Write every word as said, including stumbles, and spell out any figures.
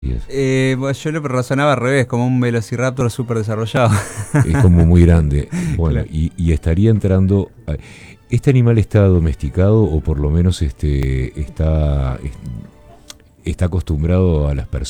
Eh, bueno, yo lo razonaba al revés, como un velociraptor súper desarrollado. Es como muy grande. Bueno, Claro. y, y estaría entrando... a- ¿Este animal está domesticado o por lo menos este está, es- está acostumbrado a las personas?